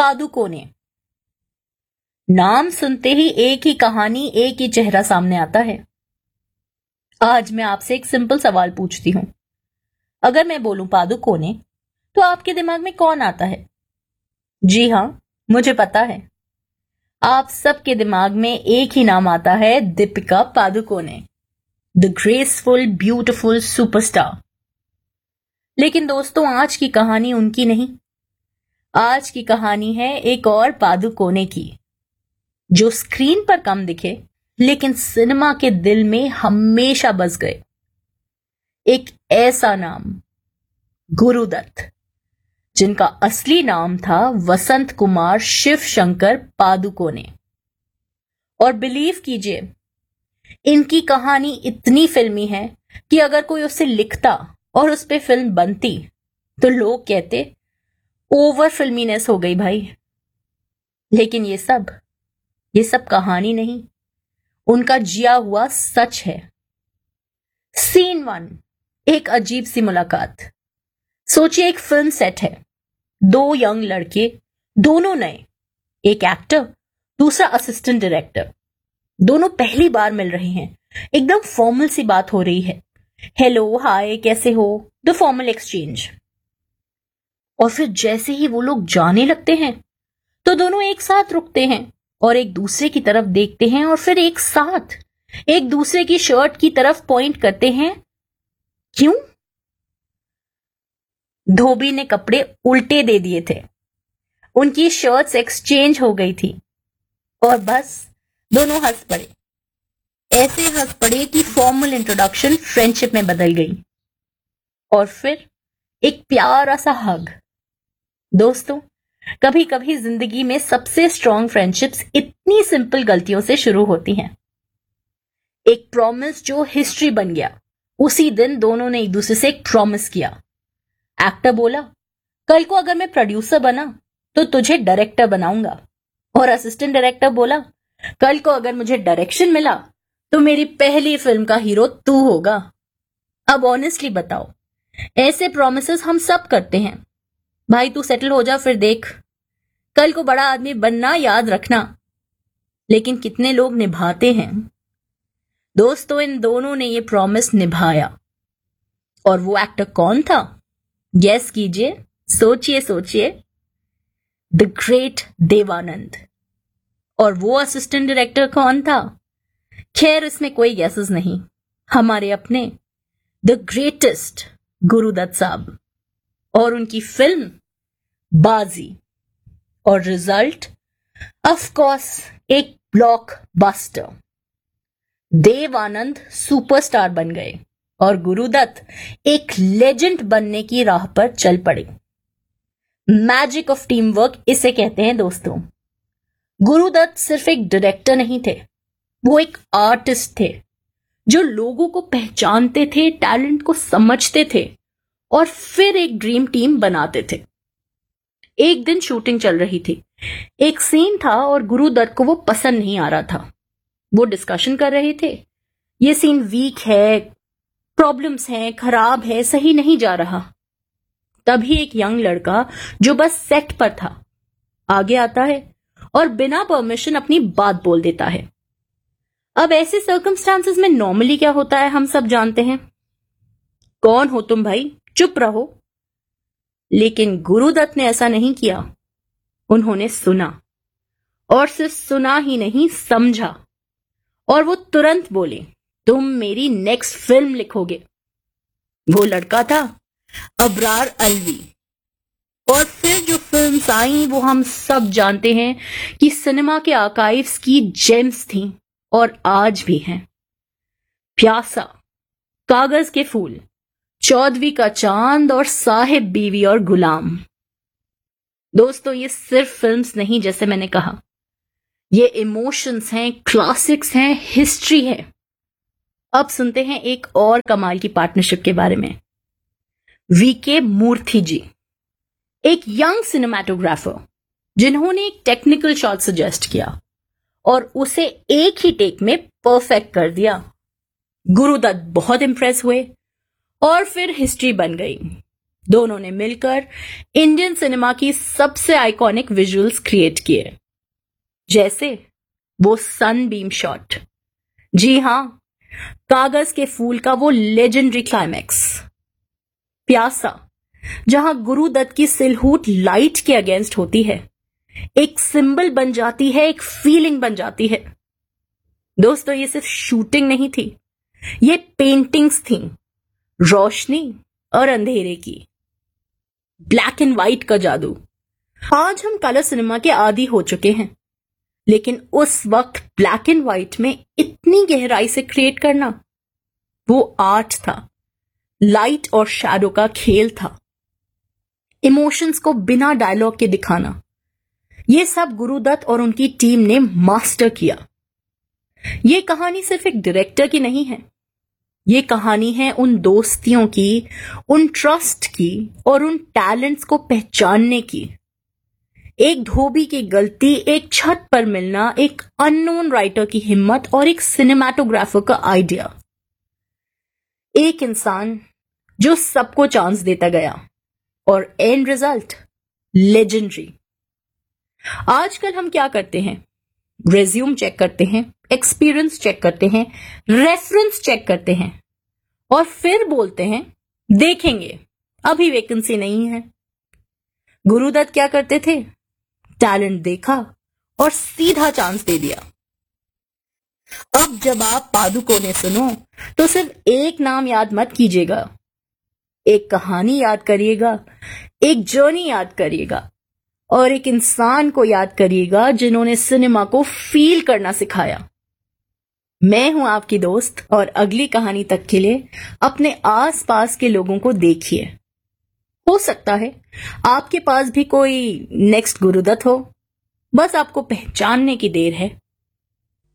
पादुकोणे। नाम सुनते ही एक ही कहानी, एक ही चेहरा सामने आता है। आज मैं आपसे एक सिंपल सवाल पूछती हूं। अगर मैं बोलूं पादुकोणे, तो आपके दिमाग में कौन आता है? जी हां, मुझे पता है। आप सबके दिमाग में एक ही नाम आता है, Deepika Padukone, the graceful beautiful superstar. लेकिन दोस्तों, आज की कहानी उनकी नहीं। आज की कहानी है एक और पादुकोणे की, जो स्क्रीन पर कम दिखे लेकिन सिनेमा के दिल में हमेशा बस गए। एक ऐसा नाम, गुरुदत्त, जिनका असली नाम था वसंत कुमार शिव शंकर पादुकोणे। और बिलीव कीजिए, इनकी कहानी इतनी फिल्मी है कि अगर कोई उसे लिखता और उस पे फिल्म बनती तो लोग कहते ओवर फिल्मीनेस हो गई भाई। लेकिन ये सब कहानी नहीं, उनका जिया हुआ सच है। सीन 1, एक अजीब सी मुलाकात। सोचिए, एक फिल्म सेट है, 2 यंग लड़के, दोनों नए, एक एक्टर, दूसरा असिस्टेंट डायरेक्टर। दोनों पहली बार मिल रहे हैं। एकदम फॉर्मल सी बात हो रही है। हेलो, हाय, कैसे हो, द फॉर्मल एक्सचेंज। और फिर जैसे ही वो लोग जाने लगते हैं तो दोनों एक साथ रुकते हैं और एक दूसरे की तरफ देखते हैं और फिर एक साथ एक दूसरे की शर्ट की तरफ पॉइंट करते हैं। क्यों? धोबी ने कपड़े उल्टे दे दिए थे, उनकी शर्ट्स एक्सचेंज हो गई थी और बस दोनों हंस पड़े। ऐसे हंस पड़े कि फॉर्मल इंट्रोडक्शन फ्रेंडशिप में बदल गई। और फिर एक प्यारा सा हग। दोस्तों, कभी कभी जिंदगी में सबसे स्ट्रॉन्ग फ्रेंडशिप्स इतनी सिंपल गलतियों से शुरू होती हैं। एक प्रॉमिस जो हिस्ट्री बन गया। उसी दिन दोनों ने एक दूसरे से एक प्रॉमिस किया। एक्टर बोला, कल को अगर मैं प्रोड्यूसर बना तो तुझे डायरेक्टर बनाऊंगा। और असिस्टेंट डायरेक्टर बोला, कल को अगर मुझे डायरेक्शन मिला तो मेरी पहली फिल्म का हीरो तू होगा। अब ऑनेस्टली बताओ, ऐसे प्रॉमिसेस हम सब करते हैं। भाई तू सेटल हो जा, फिर देख, कल को बड़ा आदमी बनना, याद रखना। लेकिन कितने लोग निभाते हैं? दोस्तों, इन दोनों ने ये प्रॉमिस निभाया। और वो एक्टर कौन था? गेस कीजिए, सोचिए सोचिए। The great Devanand. और वो असिस्टेंट डायरेक्टर कौन था? खैर, इसमें कोई गेसेस नहीं, हमारे अपने द ग्रेटेस्ट गुरुदत्त साहब। और उनकी फिल्म बाजी। और रिजल्ट, ऑफ कोर्स, एक ब्लॉकबस्टर। देवानंद सुपरस्टार बन गए और गुरुदत्त एक लेजेंड बनने की राह पर चल पड़े। मैजिक ऑफ टीम वर्क इसे कहते हैं दोस्तों। गुरुदत्त सिर्फ एक डायरेक्टर नहीं थे, वो एक आर्टिस्ट थे जो लोगों को पहचानते थे, टैलेंट को समझते थे और फिर एक ड्रीम टीम बनाते थे। एक दिन शूटिंग चल रही थी। एक सीन था और गुरुदत्त को वो पसंद नहीं आ रहा था। वो डिस्कशन कर रहे थे, ये सीन वीक है, प्रॉब्लम्स हैं, खराब है, सही नहीं जा रहा। तभी एक यंग लड़का जो बस सेट पर था आगे आता है और बिना परमिशन अपनी बात बोल देता है। अब ऐसे सर्कमस्टांसेस में नॉर्मली क्या होता है हम सब जानते हैं। कौन हो तुम भाई, चुप रहो। लेकिन गुरुदत्त ने ऐसा नहीं किया। उन्होंने सुना, और सिर्फ सुना ही नहीं, समझा। और वो तुरंत बोले, तुम मेरी नेक्स्ट फिल्म लिखोगे। वो लड़का था अबरार अलवी। और फिर जो फिल्म्स आई वो हम सब जानते हैं कि सिनेमा के आर्काइव्स की जेम्स थीं और आज भी हैं। प्यासा, कागज के फूल, चौदहवीं का चांद और साहिब बीवी और गुलाम। दोस्तों, ये सिर्फ फिल्म्स नहीं, जैसे मैंने कहा, ये इमोशंस हैं, क्लासिक्स हैं, हिस्ट्री है। अब सुनते हैं एक और कमाल की पार्टनरशिप के बारे में। वीके मूर्ति जी, एक यंग सिनेमाटोग्राफर जिन्होंने एक टेक्निकल शॉट सजेस्ट किया और उसे एक ही टेक में परफेक्ट कर दिया। गुरुदत्त बहुत इंप्रेस हुए और फिर हिस्ट्री बन गई। दोनों ने मिलकर इंडियन सिनेमा की सबसे आइकॉनिक विजुअल्स क्रिएट किए, जैसे वो सनबीम शॉट, जी हां, कागज के फूल का वो लेजेंडरी क्लाइमैक्स, प्यासा, जहां गुरुदत्त की सिलहूट लाइट के अगेंस्ट होती है, एक सिंबल बन जाती है, एक फीलिंग बन जाती है। दोस्तों, ये सिर्फ शूटिंग नहीं थी, ये पेंटिंग्स थी, रोशनी और अंधेरे की, ब्लैक एंड व्हाइट का जादू। आज हम कलर सिनेमा के आदी हो चुके हैं, लेकिन उस वक्त ब्लैक एंड व्हाइट में इतनी गहराई से क्रिएट करना, वो आर्ट था, लाइट और शैडो का खेल था, इमोशंस को बिना डायलॉग के दिखाना, ये सब गुरुदत्त और उनकी टीम ने मास्टर किया। ये कहानी सिर्फ एक डायरेक्टर की नहीं है, ये कहानी है उन दोस्तियों की, उन ट्रस्ट की और उन टैलेंट्स को पहचानने की। एक धोबी की गलती, एक छत पर मिलना, एक अननोन राइटर की हिम्मत और एक सिनेमाटोग्राफर का आइडिया। एक इंसान जो सबको चांस देता गया और एंड रिजल्ट लेजेंडरी। आजकल हम क्या करते हैं? रेज्यूम चेक करते हैं, एक्सपीरियंस चेक करते हैं, रेफरेंस चेक करते हैं और फिर बोलते हैं देखेंगे, अभी वैकेंसी नहीं है। गुरुदत्त क्या करते थे? टैलेंट देखा और सीधा चांस दे दिया। अब जब आप पादुकोणे सुनो तो सिर्फ एक नाम याद मत कीजिएगा, एक कहानी याद करिएगा, एक जर्नी याद करिएगा और एक इंसान को याद करिएगा जिन्होंने सिनेमा को फील करना सिखाया। मैं हूं आपकी दोस्त और अगली कहानी तक के लिए अपने आसपास के लोगों को देखिए। हो सकता है आपके पास भी कोई नेक्स्ट गुरुदत्त हो, बस आपको पहचानने की देर है।